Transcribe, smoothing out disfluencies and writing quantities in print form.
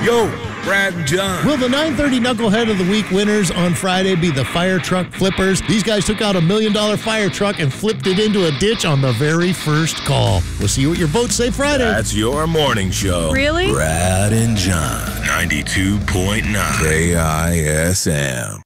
Yo, Brad and John. Will the 9:30 Knucklehead of the Week winners on Friday be the fire truck flippers? These guys took out $1 million fire truck and flipped it into a ditch on the very first call. We'll see what your votes say Friday. That's your morning show. Really? Brad and John, 92.9 KISM.